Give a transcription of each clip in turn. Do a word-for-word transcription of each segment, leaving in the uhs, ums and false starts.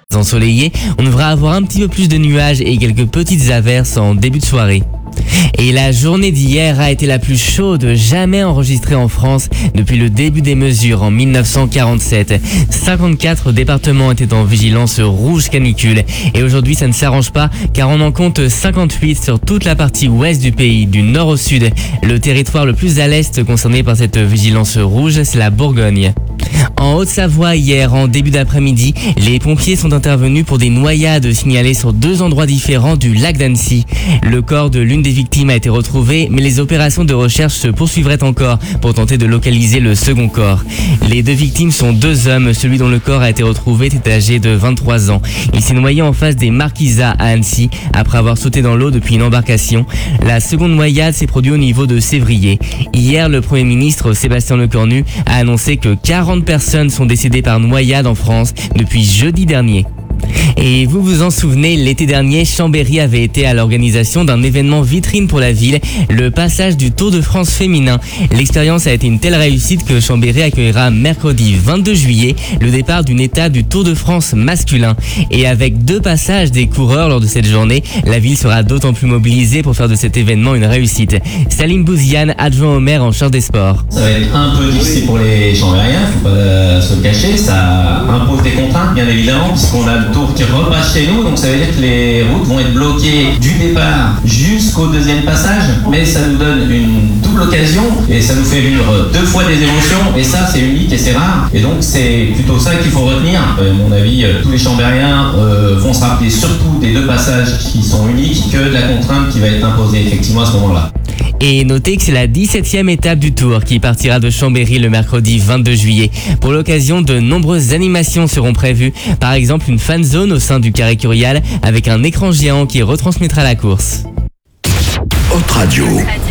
ensoleillé, on devra avoir un petit peu plus de nuages et quelques petites averses en début de soirée. Et la journée d'hier a été la plus chaude jamais enregistrée en France depuis le début des mesures en mille neuf cent quarante-sept. cinquante-quatre départements étaient en vigilance rouge canicule. Et aujourd'hui, ça ne s'arrange pas car on en compte cinquante-huit sur toute la partie ouest du pays, du nord au sud. Le territoire le plus à l'est concerné par cette vigilance rouge, c'est la Bourgogne. En Haute-Savoie, hier, en début d'après-midi, les pompiers sont intervenus pour des noyades signalées sur deux endroits différents du lac d'Annecy. Le corps de l'une des victimes a été retrouvé, mais les opérations de recherche se poursuivraient encore pour tenter de localiser le second corps. Les deux victimes sont deux hommes. Celui dont le corps a été retrouvé était âgé de vingt-trois ans. Il s'est noyé en face des Marquisats à Annecy après avoir sauté dans l'eau depuis une embarcation. La seconde noyade s'est produite au niveau de Sévrier. Hier, le Premier ministre Sébastien Lecornu a annoncé que quarante personnes sont décédées par noyade en France depuis jeudi dernier. Et vous vous en souvenez, l'été dernier, Chambéry avait été à l'organisation d'un événement vitrine pour la ville, le passage du Tour de France féminin. L'expérience a été une telle réussite que Chambéry accueillera mercredi vingt-deux juillet le départ d'une étape du Tour de France masculin. Et avec deux passages des coureurs lors de cette journée, la ville sera d'autant plus mobilisée pour faire de cet événement une réussite. Salim Bouziane, adjoint au maire en charge des sports. Ça va être un peu difficile pour les Chambériens, faut pas euh, se le cacher, ça impose des contraintes bien évidemment, puisqu'on a le Tour qui repasse chez nous, donc ça veut dire que les routes vont être bloquées du départ jusqu'au deuxième passage, mais ça nous donne une double occasion et ça nous fait vivre deux fois des émotions, et ça c'est unique et c'est rare, et donc c'est plutôt ça qu'il faut retenir. À mon avis, tous les Chambériens euh, vont se rappeler surtout des deux passages qui sont uniques que de la contrainte qui va être imposée effectivement à ce moment-là. Et notez que c'est la dix-septième étape du Tour qui partira de Chambéry le mercredi vingt-deux juillet. Pour l'occasion, de nombreuses animations seront prévues. Par exemple, une fan zone au sein du Carré Curial avec un écran géant qui retransmettra la course. Haute Radio.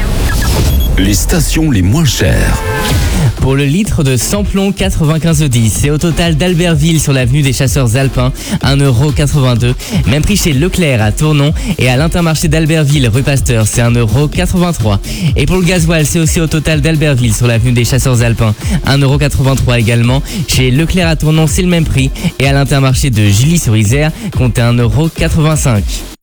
Les stations les moins chères. Pour le litre de samplon quatre-vingt-quinze dix, c'est au total d'Albertville sur l'avenue des Chasseurs Alpins, un euro quatre-vingt-deux. Même prix chez Leclerc à Tournon et à l'Intermarché d'Albertville rue Pasteur, c'est un euro quatre-vingt-trois. Et pour le gasoil, c'est aussi au total d'Albertville sur l'avenue des Chasseurs Alpins, un euro quatre-vingt-trois également. Chez Leclerc à Tournon, c'est le même prix et à l'Intermarché de Juilly-sur-Isère, comptez un euro quatre-vingt-cinq.